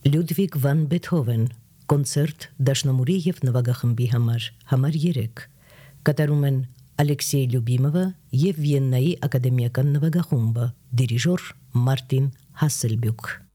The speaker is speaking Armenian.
Լյուդվիգ վան Բեթհովեն, կոնցերտ դաշնամուրի և նվագախմբի համար 3, կատարում են Ալեքսեյ Լյուբիմովը և Վիեննայի ակադեմիական նվագախումբը, դիրիժոր Մարտին Հասսելբյուք։